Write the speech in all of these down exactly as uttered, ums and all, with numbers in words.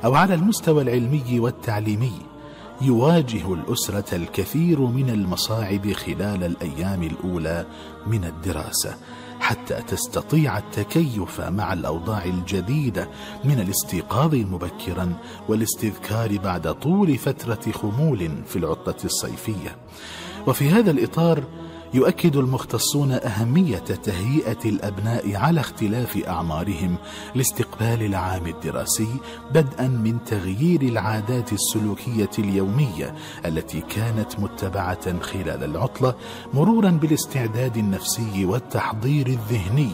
أو على المستوى العلمي والتعليمي. يواجه الأسرة الكثير من المصاعب خلال الأيام الأولى من الدراسة حتى تستطيع التكيف مع الأوضاع الجديدة من الاستيقاظ مبكرا والاستذكار بعد طول فترة خمول في العطلة الصيفية. وفي هذا الإطار يؤكد المختصون أهمية تهيئة الأبناء على اختلاف أعمارهم لاستقبال العام الدراسي، بدءا من تغيير العادات السلوكية اليومية التي كانت متبعة خلال العطلة، مرورا بالاستعداد النفسي والتحضير الذهني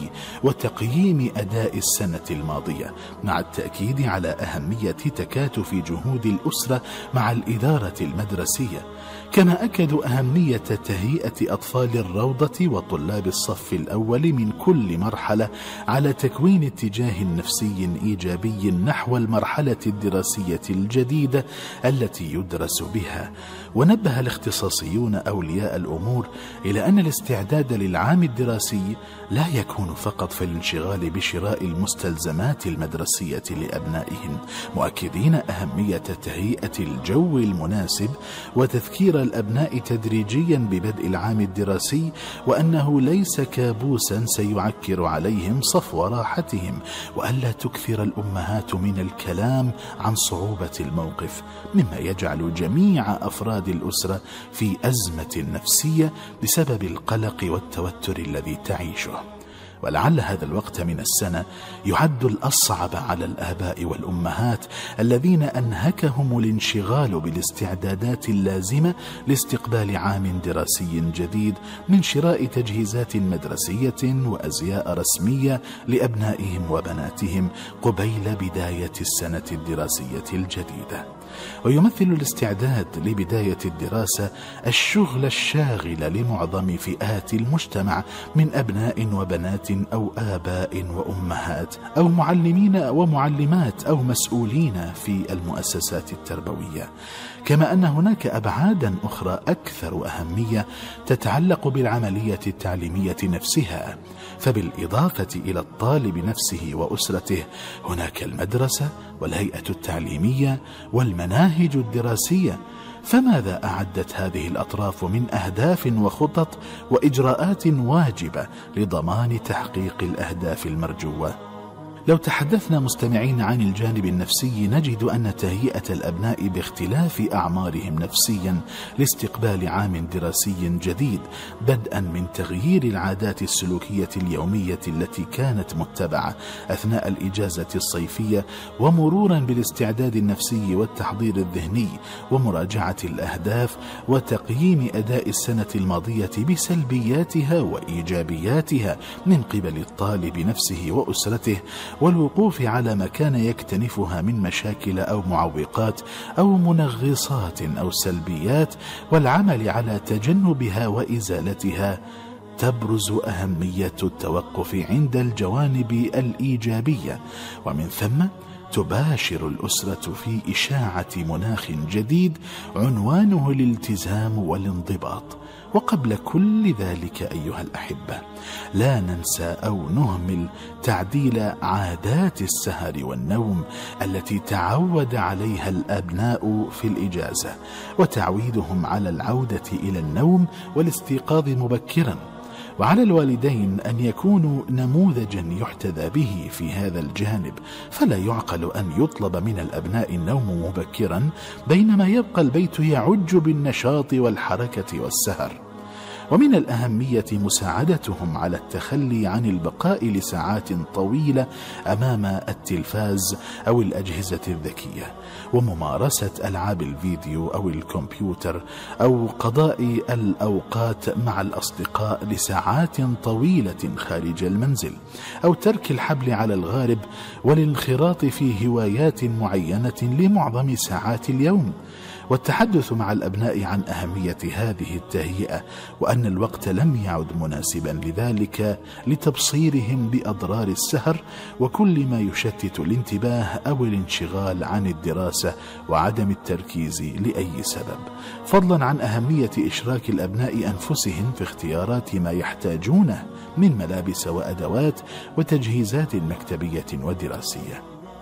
وتقييم أداء السنة الماضية، مع التأكيد على أهمية تكاتف جهود الأسرة مع الإدارة المدرسية. كما أكدوا أهمية تهيئة أطفال الروضة وطلاب الصف الأول من كل مرحلة على تكوين اتجاه نفسي إيجابي نحو المرحلة الدراسية الجديدة التي يدرس بها. ونبه الاختصاصيون أولياء الأمور إلى أن الاستعداد للعام الدراسي لا يكون فقط في الانشغال بشراء المستلزمات المدرسية لأبنائهم، مؤكدين أهمية تهيئة الجو المناسب وتذكير الأبناء تدريجيا ببدء العام الدراسي، وأنه ليس كابوسا سيعكر عليهم صفو راحتهم، وألا تكثر الأمهات من الكلام عن صعوبة الموقف، مما يجعل جميع أفراد الأسرة في أزمة نفسية بسبب القلق والتوتر الذي تعيشه. ولعل هذا الوقت من السنة يعد الأصعب على الآباء والأمهات الذين أنهكهم الانشغال بالاستعدادات اللازمة لاستقبال عام دراسي جديد، من شراء تجهيزات مدرسية وأزياء رسمية لأبنائهم وبناتهم قبيل بداية السنة الدراسية الجديدة. ويمثل الاستعداد لبداية الدراسة الشغل الشاغل لمعظم فئات المجتمع من أبناء وبنات أو آباء وأمهات أو معلمين ومعلمات أو مسؤولين في المؤسسات التربوية. كما أن هناك أبعادا أخرى أكثر أهمية تتعلق بالعملية التعليمية نفسها، فبالإضافة إلى الطالب نفسه وأسرته هناك المدرسة والهيئة التعليمية والمناهج الدراسية. فماذا أعدت هذه الأطراف من أهداف وخطط وإجراءات واجبة لضمان تحقيق الأهداف المرجوة؟ لو تحدثنا مستمعين عن الجانب النفسي نجد أن تهيئة الأبناء باختلاف أعمارهم نفسيا لاستقبال عام دراسي جديد، بدءا من تغيير العادات السلوكية اليومية التي كانت متبعة أثناء الإجازة الصيفية، ومرورا بالاستعداد النفسي والتحضير الذهني ومراجعة الأهداف وتقييم أداء السنة الماضية بسلبياتها وإيجابياتها من قبل الطالب نفسه وأسرته، والوقوف على ما كان يكتنفها من مشاكل أو معوقات أو منغصات أو سلبيات، والعمل على تجنبها وإزالتها، تبرز أهمية التوقف عند الجوانب الإيجابية. ومن ثم تباشر الأسرة في إشاعة مناخ جديد عنوانه الالتزام والانضباط. وقبل كل ذلك أيها الأحبة، لا ننسى أو نهمل تعديل عادات السهر والنوم التي تعود عليها الأبناء في الإجازة، وتعويدهم على العودة إلى النوم والاستيقاظ مبكرا. وعلى الوالدين أن يكونوا نموذجا يحتذى به في هذا الجانب، فلا يعقل أن يطلب من الأبناء النوم مبكرا بينما يبقى البيت يعج بالنشاط والحركة والسهر. ومن الأهمية مساعدتهم على التخلي عن البقاء لساعات طويلة أمام التلفاز أو الأجهزة الذكية، وممارسة ألعاب الفيديو أو الكمبيوتر، أو قضاء الأوقات مع الأصدقاء لساعات طويلة خارج المنزل، أو ترك الحبل على الغارب والانخراط في هوايات معينة لمعظم ساعات اليوم. والتحدث مع الأبناء عن أهمية هذه التهيئة، وأن الوقت لم يعد مناسبا لذلك لتبصيرهم بأضرار السهر وكل ما يشتت الانتباه أو الانشغال عن الدراسة وعدم التركيز لأي سبب، فضلا عن أهمية إشراك الأبناء أنفسهم في اختيارات ما يحتاجونه من ملابس وأدوات وتجهيزات مكتبية ودراسية.